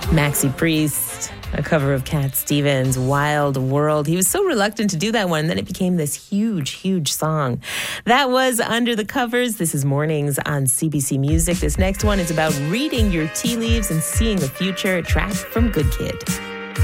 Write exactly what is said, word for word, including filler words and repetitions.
Maxi Priest, a cover of Cat Stevens' Wild World. He was so reluctant to do that one, and then it became this huge, huge song. That was Under the Covers. This is Mornings on C B C Music. This next one is about reading your tea leaves and seeing the future, a track from Good Kid.